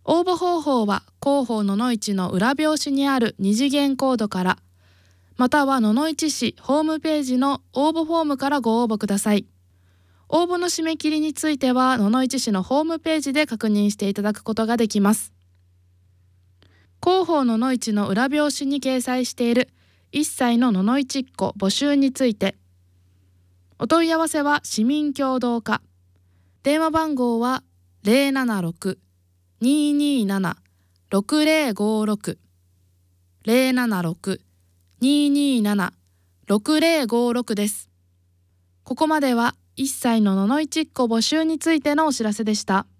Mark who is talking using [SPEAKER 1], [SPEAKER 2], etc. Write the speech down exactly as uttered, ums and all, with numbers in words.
[SPEAKER 1] 応募方法は広報ののいちの裏表紙にある二次元コードから、またはののいち市ホームページの応募フォームからご応募ください。応募の締め切りについてはののいち市のホームページで確認していただくことができます。広報ののいちの裏表紙に掲載しているいっさいのののいちっ子募集について、お問い合わせは市民協働課、電話番号は ゼロななろく にーにーなな ろくゼロごろく ゼロななろく にーにーなな ろくゼロごろく です。ここまではいっさいのののいちっ子募集についてのお知らせでした。